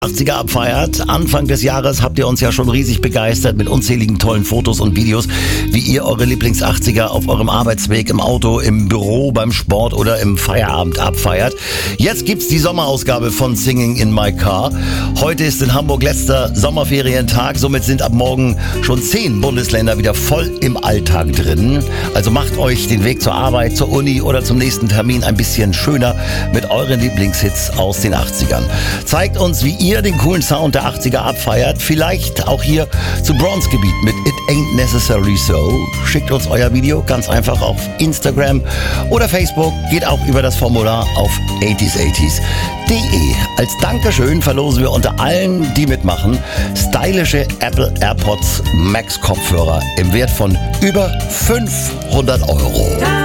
80er abfeiert. Anfang des Jahres habt ihr uns ja schon riesig begeistert mit unzähligen tollen Fotos und Videos, wie ihr eure Lieblings-80er auf eurem Arbeitsweg, im Auto, im Büro, beim Sport oder im Feierabend abfeiert. Jetzt gibt's die Sommerausgabe von Singing in My Car. Heute ist in Hamburg letzter Sommerferientag, somit sind ab morgen schon 10 Bundesländer wieder voll im Alltag drin. Also macht euch den Weg zur Arbeit, zur Uni oder zum nächsten Termin ein bisschen schöner mit euren Lieblingshits aus den 80ern. Zeigt uns, wie ihr den coolen Sound der 80er abfeiert. Vielleicht auch hier zu Bronzegebiet mit It Ain't Necessary So. Schickt uns euer Video ganz einfach auf Instagram oder Facebook. Geht auch über das Formular auf 80s80s.de. Als Dankeschön verlosen wir unter allen, die mitmachen, stylische Apple AirPods Max Kopfhörer im Wert von über 500 €.